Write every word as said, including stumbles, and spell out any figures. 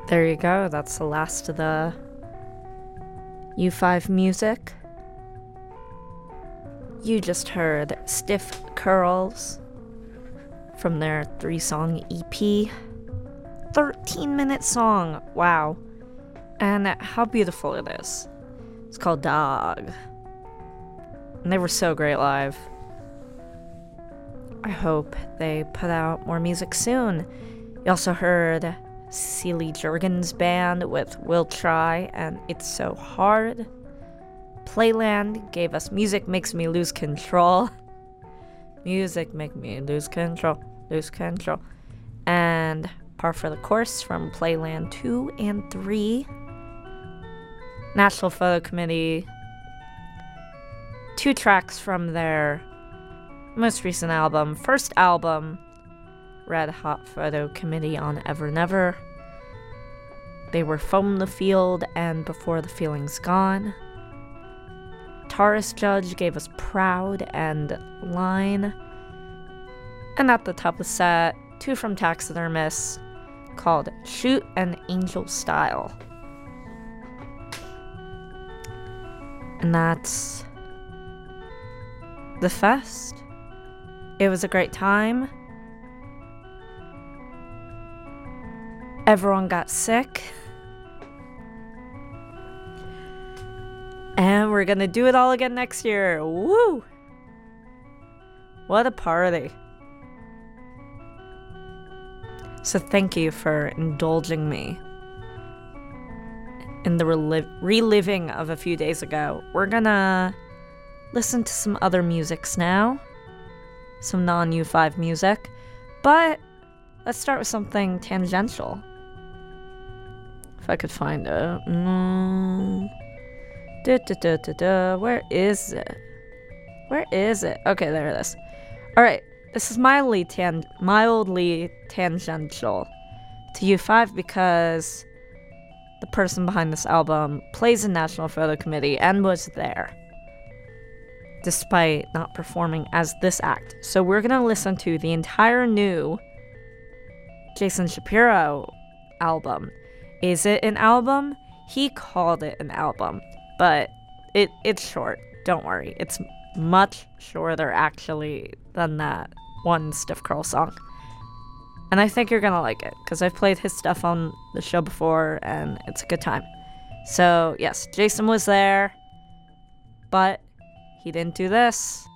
There you go. That's the last of the U five music. You just heard Stiff Curls from their three-song E P. thirteen-minute song. Wow. And how beautiful it is. It's called Dog. And they were so great live. I hope they put out more music soon. You also heard Celie Jurgens Band with Will Try and It's So Hard. Playland gave us Music Makes Me Lose Control. Music Make Me Lose Control. Lose Control. And Par for the Course from Playland two and three. National Photo Committee. Two tracks from their most recent album. First album, Red Hot Photo Committee on Ever Never. They were Foam the Field and Before the Feeling's Gone. Taurus Judge gave us Proud and Line. And at the top of the set, two from Taxidermist called Shoot and Angel Style. And that's the fest. It was a great time. Everyone got sick. And we're gonna do it all again next year. Woo! What a party. So thank you for indulging me in the rel- reliving of a few days ago. We're gonna listen to some other musics now. Some non-U five music. But let's start with something tangential. If I could find it. Mm. Da, da, da, da, da. Where is it? Where is it? Okay, there it is. Alright, this is mildly, tan- mildly tangential to U five because the person behind this album plays in National Photo Committee and was there, despite not performing as this act. So we're gonna listen to the entire new Jason Shapiro album. Is it an album? He called it an album, but it it's short. Don't worry. It's much shorter, actually, than that one Stiff Curl song. And I think you're gonna like it, because I've played his stuff on the show before, and it's a good time. So, yes, Jason was there, but he didn't do this.